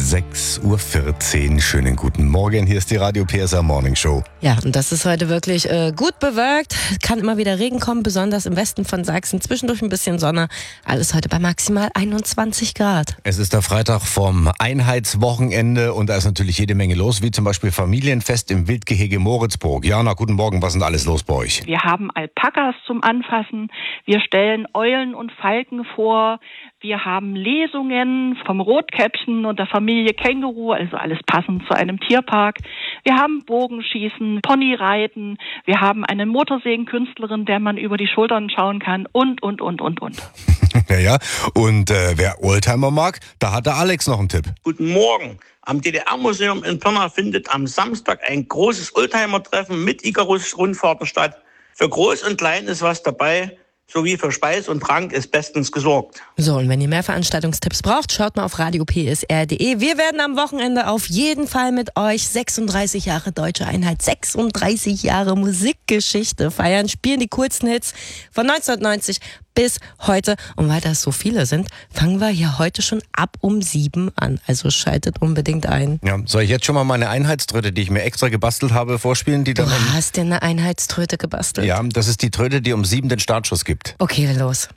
6:14 Uhr. Schönen guten Morgen, hier ist die Radio PSR Morning Show. Ja, und das ist heute wirklich gut bewölkt. Kann immer wieder Regen kommen, besonders im Westen von Sachsen. Zwischendurch ein bisschen Sonne. Alles heute bei maximal 21 Grad. Es ist der Freitag vom Einheitswochenende und da ist natürlich jede Menge los, wie zum Beispiel Familienfest im Wildgehege Moritzburg. Jana, guten Morgen, was ist denn alles los bei euch? Wir haben Alpakas zum Anfassen. Wir stellen Eulen und Falken vor. Wir haben Lesungen vom Rotkäppchen und der Familie Känguru, also alles passend zu einem Tierpark. Wir haben Bogenschießen, Ponyreiten. Wir haben eine Motorsägenkünstlerin, der man über die Schultern schauen kann und. Ja. Und wer Oldtimer mag, da hat der Alex noch einen Tipp. Guten Morgen. Am DDR-Museum in Pirna findet am Samstag ein großes Oldtimer-Treffen mit Icarus-Rundfahrten statt. Für Groß und Klein ist was dabei. Sowie für Speis und Trank ist bestens gesorgt. So, und wenn ihr mehr Veranstaltungstipps braucht, schaut mal auf radiopsr.de. Wir werden am Wochenende auf jeden Fall mit euch 36 Jahre Deutsche Einheit, 36 Jahre Musikgeschichte feiern, spielen die coolsten Hits von 1990 bis heute. Und weil das so viele sind, fangen wir hier heute schon ab um 7 an. Also schaltet unbedingt ein. Ja, soll ich jetzt schon mal meine Einheitströte, die ich mir extra gebastelt habe, vorspielen? Die dann Du hast dir eine Einheitströte gebastelt? Ja, das ist die Tröte, die um 7 den Startschuss gibt. Okay, los.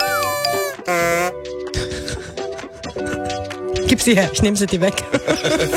Gib sie her, ich nehme sie dir weg.